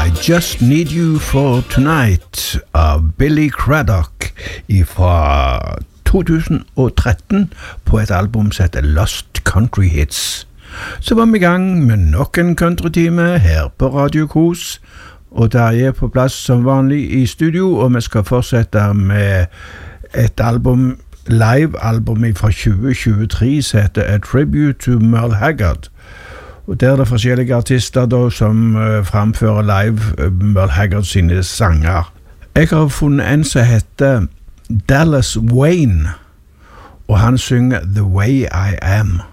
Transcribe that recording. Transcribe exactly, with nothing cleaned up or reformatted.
I Just Need You For Tonight av Billy Craddock fra to tusen og tretten på et album som heter Lost Country Hits. Så var vi i gang med nok en countrytime her på Radio Kos, og der er jeg på plass som vanlig i studio, og vi skal fortsette med et album, live-album fra tjue tjuetre som heter A Tribute to Merle Haggard. Og der er det forskjellige artister da, som uh, framfører live uh, Merle Haggard sine sanger. Jeg har funnet en som heter Dallas Wayne, og han synger The Way I Am.